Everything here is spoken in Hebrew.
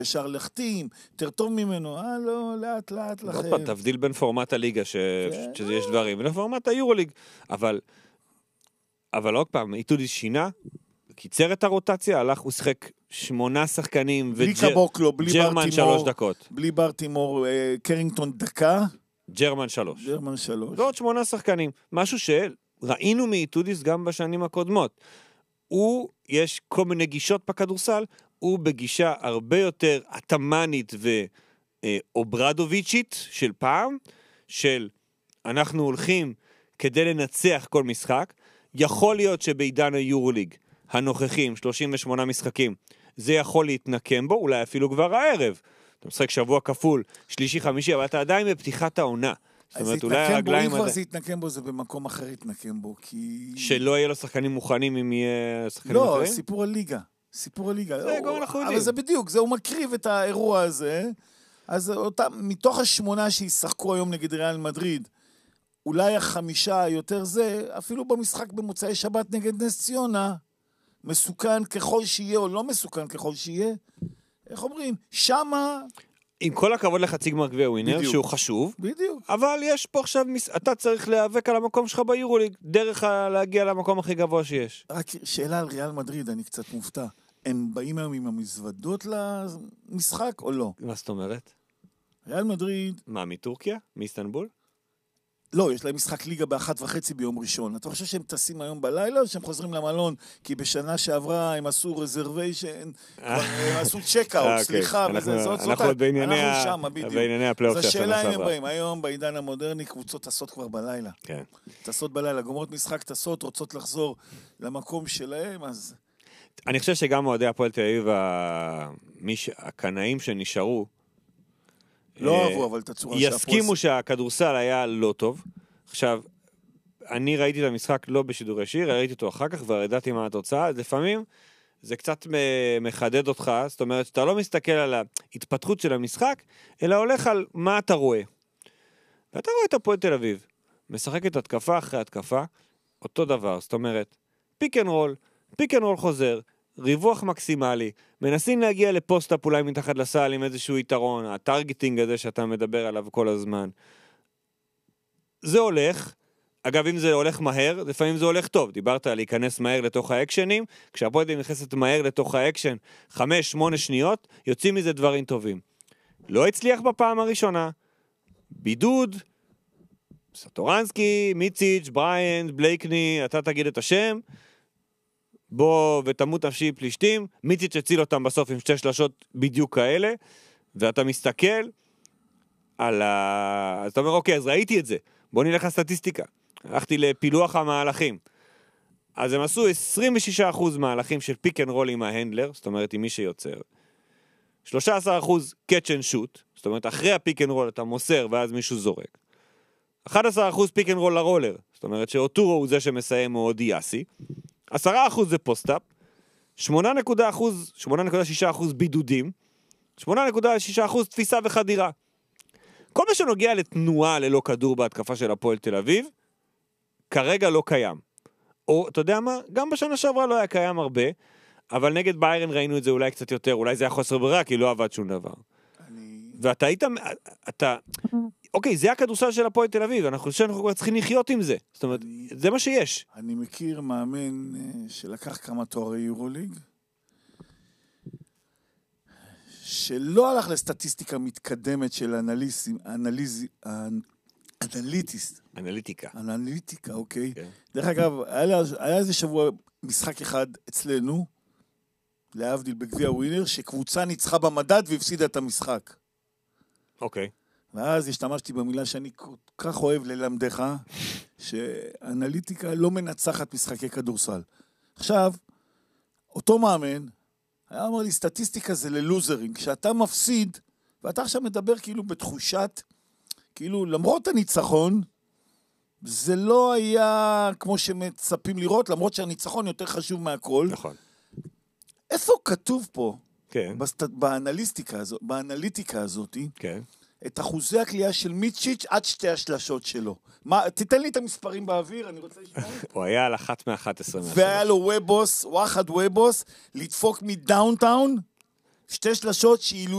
אפשר להחתים, יותר טוב ממנו, לא, לאט לאט לכם. עוד פעם, תבדיל בין פורמט הליגה שיש דברים, ולפורמט היורוליג, אבל עוד פעם, איתודיס שינה, קיצר את הרוטציה, הלך, הוא שחק 8 שחקנים, בלי קבוקלו, בלי ג'רמן 3 דקות. בלי ברטימור, קרינגטון דקה. ג'רמן 3. ועוד 8 שחקנים. משהו שראינו מאיתודיס גם בשנים הקודמות. יש כל מיני גישות בכדורסל, הוא בגישה הרבה יותר אטמנית ואוברדוביצ'ית של פעם, של אנחנו הולכים כדי לנצח כל משחק. יכול להיות שבעידן היורוליג הנוכחים, 38 משחקים, זה יכול להתנקם בו, אולי אפילו כבר הערב. אתה משחק שבוע כפול, שלישי, חמישי, אבל אתה עדיין בפתיחת העונה. זאת אומרת, אולי הרגליים... אם כבר זה יתנקם בו, זה במקום אחר יתנקם בו, כי... שלא יהיה לו שחקנים מוכנים אם יהיה שחקנים אחרים? לא, סיפור הליגה. זה גם אנחנו יודעים. אבל זה בדיוק, הוא מקריב את האירוע הזה, אז מתוך 8 שישחקו היום נגד ריאל מדריד, אולי 5 יותר זה, אפילו במשחק במוצאי שבת נגד נס ציונה, מסוכן ככל שיהיה או לא מסוכן ככל שיהיה, איך אומרים? שמה... עם כל הכבוד לחצי גמר גביע ווינר, שהוא חשוב, בדיוק. אבל יש פה עכשיו, אתה צריך להיאבק על המקום שלך ביורוליג, דרך להגיע למקום הכי גבוה שיש. רק שאלה על ריאל מדריד, אני קצת מופתע. הם באים היום עם המזוודות למשחק או לא? מה זאת אומרת? ריאל מדריד... מה, מטורקיה? מאיסטנבול? לא, יש להם משחק ליגה ב1:30 ביום ראשון. אתה חושב שהם טסים היום בלילה או שהם חוזרים למלון? כי בשנה שעברה הם עשו רזרוויישן, הם עשו צ'קאוט, סליחה. אנחנו בענייני הפלייאוף של השנה שעברה. זו השאלה אם הם באים. היום בעידן המודרני קבוצות טסות כבר בלילה. כן. טסות בלילה, גומרות משחק טסות, רוצות לחזור למקום שלהם, אז... אני חושב שגם אוהדי הפועל תל אביב, הקנאים שנשארו, לא אהבו, אבל את הצורה יסכימו שהכדורסל היה לא טוב. עכשיו, אני ראיתי את המשחק לא בשידור ישיר, ראיתי אותו אחר כך וידעתי מה התוצאה, אז לפעמים זה קצת מחדד אותך, זאת אומרת שאתה לא מסתכל על ההתפתחות של המשחק, אלא הולך על מה אתה רואה. ואתה רואה את הפועל תל אביב, משחקת התקפה אחרי התקפה, אותו דבר, זאת אומרת, פיק אנד רול חוזר, ריווח מקסימלי, מנסים להגיע לפוסט-אפ אולי מתחת לסל עם איזשהו יתרון, הטרגטינג הזה שאתה מדבר עליו כל הזמן. זה הולך, אגב אם זה הולך מהר, לפעמים זה הולך טוב, דיברת על להיכנס מהר לתוך האקשנים, כשהפועל נכנסת מהר לתוך האקשן, 5-8 שניות, יוצאים מזה דברים טובים. לא הצליח בפעם הראשונה, בידוד, סטורנסקי, מיציץ', בריינד, בלייקני, אתה תגיד את השם, בוא ותמות נפשי פלישתים, מיציץ' הציל אותם בסוף עם 2 שלשות בדיוק כאלה, ואתה מסתכל על אז אתה אומר, אוקיי, אז ראיתי את זה, בוא נלך לסטטיסטיקה, הלכתי לפילוח המהלכים, אז הם עשו 26% מהלכים של פיק אנד רול עם ההנדלר, זאת אומרת עם מי שיוצר, 13% קאץ' אנד שוט, זאת אומרת אחרי הפיק אנד רול אתה מוסר ואז מישהו זורק, 11% פיק אנד רול לרולר, זאת אומרת שאוטורו הוא זה שמסיים או דיאסי, 10% זה פוסט-אפ, 8.6% בידודים, 8.6% תפיסה וחדירה. כל מה שנוגע לתנועה ללא כדור בהתקפה של הפועל תל אביב, כרגע לא קיים. או, אתה יודע מה? גם בשנה שעברה לא היה קיים הרבה, אבל נגד ביירן ראינו את זה אולי קצת יותר, אולי זה היה חוסר ברירה, כי לא עבד שום דבר. ואתה היית, אוקיי, זה הכדורסל של הפועל תל אביב, אנחנו חושבים שאנחנו צריכים לחיות עם זה. זאת אומרת, זה מה שיש. אני מכיר מאמן שלקח כמה תוארי יורוליג, שלא הלך לסטטיסטיקה מתקדמת של אנליטיקה, אוקיי. דרך אגב, היה איזה שבוע משחק אחד אצלנו, להבדיל בגביע ווינר, שקבוצה ניצחה במדד והפסידה את המשחק. אוקיי. ואז השתמשתי במילה שאני כל כך אוהב ללמדך, שאנליטיקה לא מנצחת משחקי כדורסל. עכשיו, אותו מאמן, היה אומר לי, סטטיסטיקה זה ללוזרים. כשאתה מפסיד, ואתה עכשיו מדבר כאילו בתחושת, כאילו למרות הניצחון, זה לא היה כמו שמצפים לראות, למרות שהניצחון יותר חשוב מהכל. נכון. איפה כתוב פה, כן. באנליטיקה הזאת, כן. את אחוזי הקליעה של מיצ'יץ' עד 2 השלשות שלו. תיתן לי את המספרים באוויר, אני רוצה לשמוע. הוא היה על 1 מ-11. והיה לו וובוס, וואחד וובוס, לדפוק מדאונטאון, 2 שלשות שאילו